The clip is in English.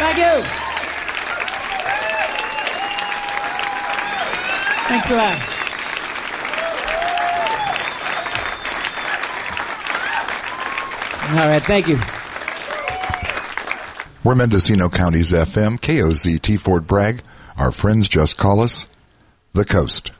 Thank you. Thanks a lot. All right, thank you. We're Mendocino County's FM, KOZT Fort Bragg. Our friends just call us The Coast.